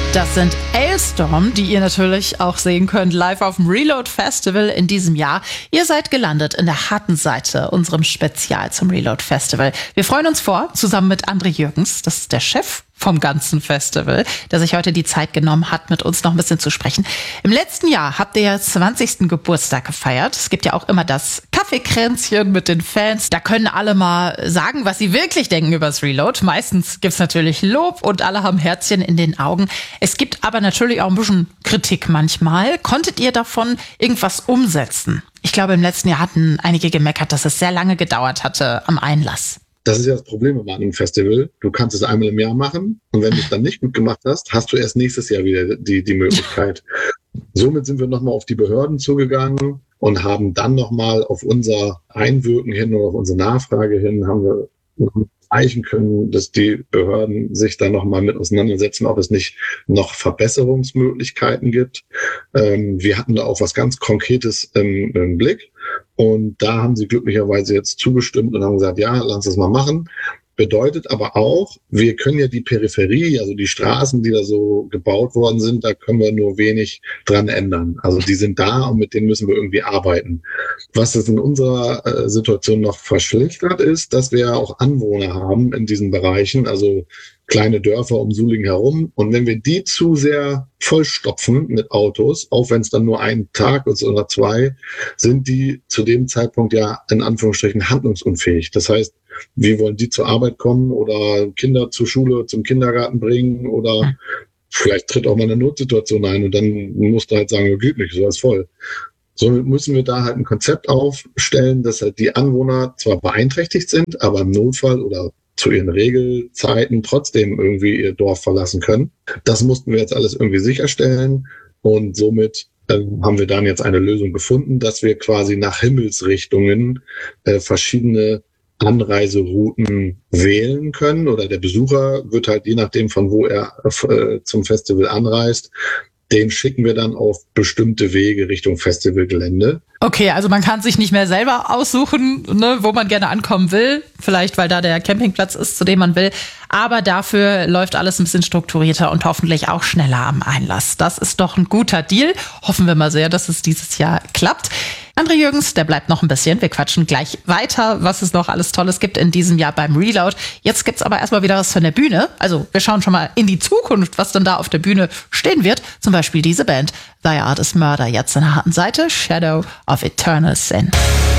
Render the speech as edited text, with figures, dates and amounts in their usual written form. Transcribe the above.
Das sind Alestorm, die ihr natürlich auch sehen könnt live auf dem Reload Festival in diesem Jahr. Ihr seid gelandet in der harten Seite, unserem Spezial zum Reload Festival. Wir freuen uns zusammen mit André Jürgens, das ist der Chef vom ganzen Festival, der sich heute die Zeit genommen hat, mit uns noch ein bisschen zu sprechen. Im letzten Jahr habt ihr ja 20. Geburtstag gefeiert. Es gibt ja auch immer das Kaffeekränzchen mit den Fans. Da können alle mal sagen, was sie wirklich denken über das Reload. Meistens gibt's natürlich Lob und alle haben Herzchen in den Augen. Es gibt aber natürlich auch ein bisschen Kritik manchmal. Konntet ihr davon irgendwas umsetzen? Ich glaube, im letzten Jahr hatten einige gemeckert, dass es sehr lange gedauert hatte am Einlass. Das ist ja das Problem bei einem Festival. Du kannst es einmal im Jahr machen und wenn du es dann nicht gut gemacht hast, hast du erst nächstes Jahr wieder die Möglichkeit. Somit sind wir nochmal auf die Behörden zugegangen und haben dann nochmal auf unser Einwirken hin oder auf unsere Nachfrage hin, haben wir erreichen können, dass die Behörden sich da nochmal mit auseinandersetzen, ob es nicht noch Verbesserungsmöglichkeiten gibt. Wir hatten da auch was ganz Konkretes im Blick. Und da haben sie glücklicherweise jetzt zugestimmt und haben gesagt, ja, lass es mal machen. Bedeutet aber auch, wir können ja die Peripherie, also die Straßen, die da so gebaut worden sind, da können wir nur wenig dran ändern. Also die sind da und mit denen müssen wir irgendwie arbeiten. Was es in unserer Situation noch verschlechtert ist, dass wir auch Anwohner haben in diesen Bereichen, also kleine Dörfer um Sulingen herum. Und wenn wir die zu sehr vollstopfen mit Autos, auch wenn es dann nur ein Tag ist oder zwei, sind die zu dem Zeitpunkt ja in Anführungsstrichen handlungsunfähig. Das heißt, wie wollen die zur Arbeit kommen oder Kinder zur Schule, zum Kindergarten bringen oder vielleicht tritt auch mal eine Notsituation ein und dann musst du halt sagen, geht nicht, so ist voll. Somit müssen wir da halt ein Konzept aufstellen, dass halt die Anwohner zwar beeinträchtigt sind, aber im Notfall oder zu ihren Regelzeiten trotzdem irgendwie ihr Dorf verlassen können. Das mussten wir jetzt alles irgendwie sicherstellen und somit haben wir dann jetzt eine Lösung gefunden, dass wir quasi nach Himmelsrichtungen verschiedene Anreiserouten wählen können oder der Besucher wird halt je nachdem von wo er zum Festival anreist, den schicken wir dann auf bestimmte Wege Richtung Festivalgelände. Okay, also man kann sich nicht mehr selber aussuchen, ne, wo man gerne ankommen will. Vielleicht, weil da der Campingplatz ist, zu dem man will. Aber dafür läuft alles ein bisschen strukturierter und hoffentlich auch schneller am Einlass. Das ist doch ein guter Deal. Hoffen wir mal sehr, dass es dieses Jahr klappt. André Jürgens, der bleibt noch ein bisschen. Wir quatschen gleich weiter, was es noch alles Tolles gibt in diesem Jahr beim Reload. Jetzt gibt's aber erstmal wieder was von der Bühne. Also wir schauen schon mal in die Zukunft, was dann da auf der Bühne stehen wird. Zum Beispiel diese Band, Thy Art is Murder, jetzt in der harten Seite, Shadow of Eternal Sin.